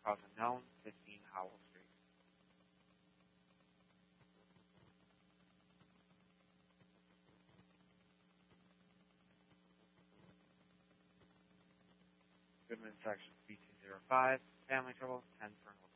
cause unknown, 15 Howell Street. Goodman section B205, family trouble, 10 Fernald